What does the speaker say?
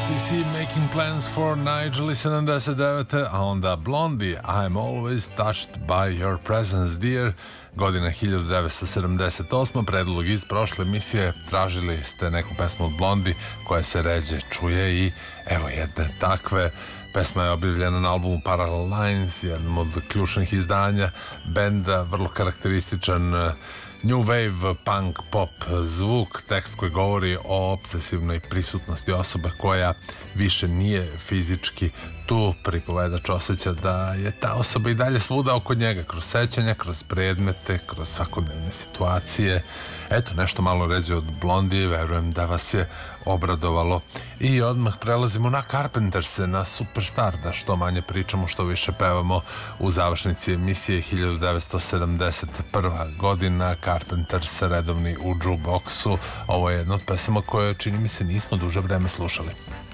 STC Making Plans for Nigel iz 79. A onda Blondie I'm Always Touched by Your Presence Dear, godina 1978. Predlog iz prošle emisije, tražili ste neku pesmu od Blondie koja se ređe čuje i evo jedne takve. Pesma je objavljena na albumu Parallel Lines, jednom od ključnih izdanja benda, vrlo karakterističan new wave, punk, pop zvuk, tekst koji govori o obsesivnoj prisutnosti osobe koja više nije fizički tu. Pripovedač osjeća da je ta osoba i dalje svuda oko njega, kroz sećanja, kroz predmete, kroz svakodnevne situacije. Eto, nešto malo ređe od Blondie, verujem da vas je obradovalo. I odmah prelazimo na Carpenterse, na Superstar, da što manje pričamo, što više pevamo. U završnici emisije 1971. godina, Carpenters redovni u jukeboxu. Ovo je jedna od pesama koje, čini mi se, nismo duže vreme slušali.